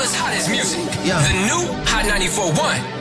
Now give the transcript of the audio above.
Florida's hottest music. Yeah. The new Hot 94.1.